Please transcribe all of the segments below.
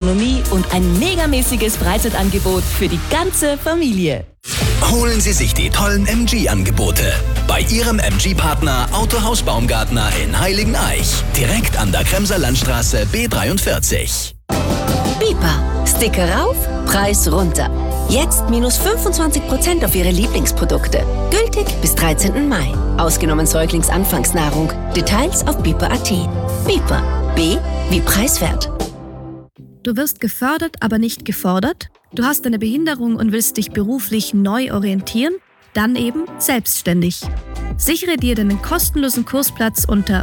Gastronomie und ein megamäßiges Freizeitangebot für die ganze Familie. Holen Sie sich die tollen MG-Angebote bei Ihrem MG-Partner Autohaus Baumgartner in Heiligeneich. Direkt an der Kremser Landstraße B43. Bipa. Sticker rauf, Preis runter. Jetzt minus 25% auf Ihre Lieblingsprodukte. Gültig bis 13. Mai. Ausgenommen Säuglingsanfangsnahrung. Details auf bipa.at. Bipa. B wie preiswert. Du wirst gefördert, aber nicht gefordert? Du hast eine Behinderung und willst dich beruflich neu orientieren? Dann eben selbstständig. Sichere dir deinen kostenlosen Kursplatz unter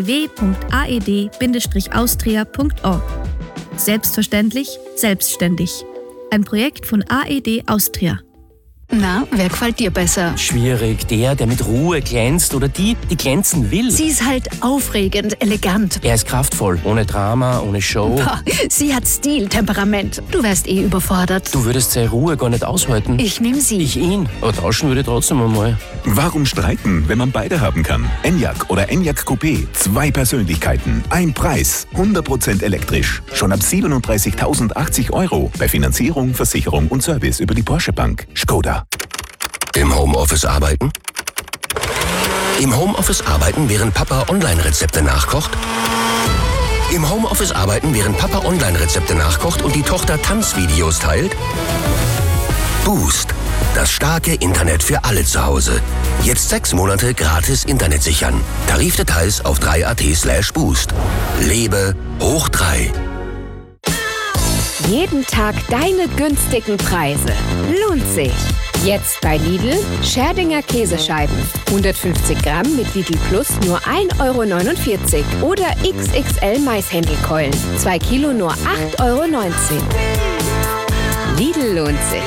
www.aed-austria.org. Selbstverständlich, selbstständig. Ein Projekt von AED Austria. Na, wer gefällt dir besser? Schwierig. Der mit Ruhe glänzt oder die glänzen will. Sie ist halt aufregend, elegant. Er ist kraftvoll, ohne Drama, ohne Show. Boah, sie hat Stil, Temperament. Du wärst überfordert. Du würdest seine Ruhe gar nicht aushalten. Ich nehme sie. Ich ihn. Aber tauschen würde ich trotzdem einmal. Warum streiten, wenn man beide haben kann? Enyaq oder Enyaq Coupé. 2 Persönlichkeiten, ein Preis. 100% elektrisch. Schon ab 37.080 € bei Finanzierung, Versicherung und Service über die Porsche Bank. Skoda. Im Homeoffice arbeiten? Im Homeoffice arbeiten, während Papa Online-Rezepte nachkocht? Im Homeoffice arbeiten, während Papa Online-Rezepte nachkocht und die Tochter Tanzvideos teilt? Boost. Das starke Internet für alle zu Hause. Jetzt 6 Monate gratis Internet sichern. Tarifdetails auf 3at/boost. Lebe hoch 3. Jeden Tag deine günstigen Preise. Lohnt sich. Jetzt bei Lidl Scherdinger Käsescheiben. 150 Gramm mit Lidl Plus nur 1,49 € oder XXL Maishändelkeulen. 2 Kilo nur 8,19 €. Lidl lohnt sich.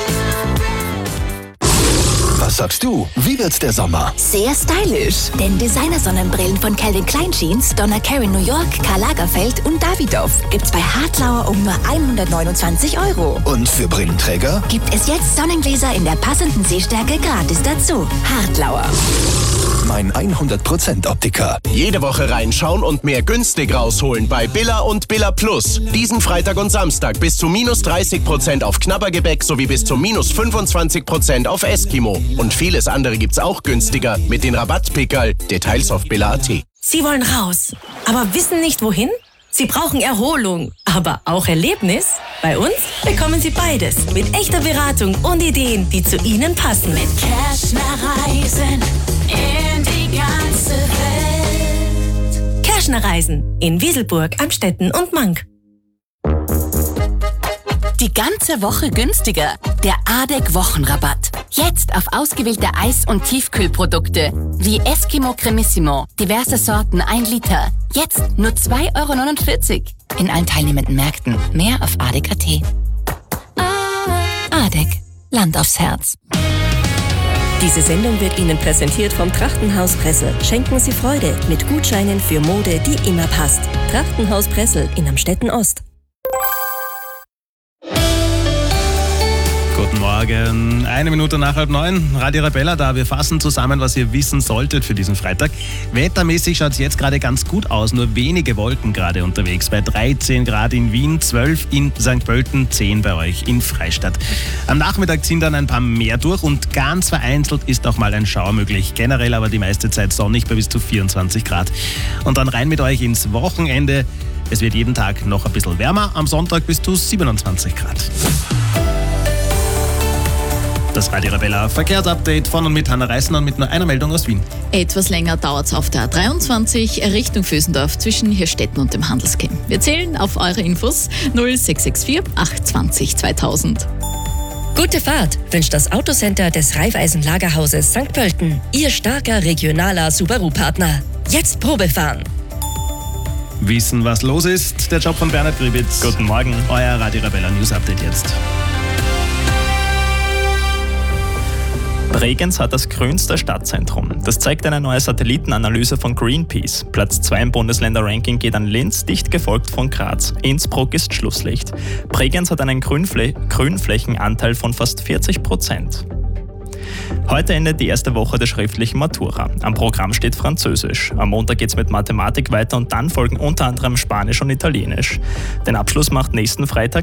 Was sagst du? Wie wird's der Sommer? Sehr stylisch. Denn Designer-Sonnenbrillen von Calvin Klein Jeans, Donna Karan New York, Karl Lagerfeld und Davidoff gibt's bei Hartlauer um nur 129 €. Und für Brillenträger? Gibt es jetzt Sonnengläser in der passenden Sehstärke gratis dazu. Hartlauer. Mein 100% Optiker. Jede Woche reinschauen und mehr günstig rausholen bei Billa und Billa Plus. Diesen Freitag und Samstag bis zu minus 30% auf Knabbergebäck sowie bis zu minus 25% auf Eskimo. Und vieles andere gibt's auch günstiger mit den Rabattpickerl. Details auf Billa.at. Sie wollen raus, aber wissen nicht wohin? Sie brauchen Erholung, aber auch Erlebnis? Bei uns bekommen Sie beides mit echter Beratung und Ideen, die zu Ihnen passen. Mit Kerschner Reisen in die ganze Welt. Kerschner Reisen in Wieselburg, Amstetten und Mank. Die ganze Woche günstiger. Der ADEC-Wochenrabatt. Jetzt auf ausgewählte Eis- und Tiefkühlprodukte wie Eskimo Cremissimo, diverse Sorten 1 Liter. Jetzt nur 2,49 € in allen teilnehmenden Märkten. Mehr auf ADEC.at. ADEC. Land aufs Herz. Diese Sendung wird Ihnen präsentiert vom Trachtenhaus Pressel. Schenken Sie Freude mit Gutscheinen für Mode, die immer passt. Trachtenhaus Pressel in Amstetten Ost. Guten Morgen, 1 Minute nach 8:30, Radio Arabella da. Wir fassen zusammen, was ihr wissen solltet für diesen Freitag. Wettermäßig schaut es jetzt gerade ganz gut aus, nur wenige Wolken gerade unterwegs. Bei 13 Grad in Wien, 12 in St. Pölten, 10 bei euch in Freistadt. Am Nachmittag ziehen dann ein paar mehr durch und ganz vereinzelt ist auch mal ein Schauer möglich. Generell aber die meiste Zeit sonnig bei bis zu 24 Grad. Und dann rein mit euch ins Wochenende. Es wird jeden Tag noch ein bisschen wärmer, am Sonntag bis zu 27 Grad. Das Radio Arabella Verkehrsupdate von und mit Hanna Reisner und mit nur einer Meldung aus Wien. Etwas länger dauert es auf der A23 Richtung Vösendorf zwischen Hirstetten und dem Handelscamp. Wir zählen auf eure Infos 0664 820 2000. Gute Fahrt wünscht das Autocenter des Raiffeisen-Lagerhauses St. Pölten. Ihr starker regionaler Subaru-Partner. Jetzt Probefahren. Wissen, was los ist? Der Job von Bernhard Gribitz. Guten Morgen. Euer Radio Arabella News Update jetzt. Bregenz hat das grünste Stadtzentrum. Das zeigt eine neue Satellitenanalyse von Greenpeace. Platz 2 im Bundesländerranking geht an Linz, dicht gefolgt von Graz. Innsbruck ist Schlusslicht. Bregenz hat einen Grünflächenanteil von fast 40%. Heute endet die erste Woche der schriftlichen Matura. Am Programm steht Französisch. Am Montag geht's mit Mathematik weiter und dann folgen unter anderem Spanisch und Italienisch. Den Abschluss macht nächsten Freitag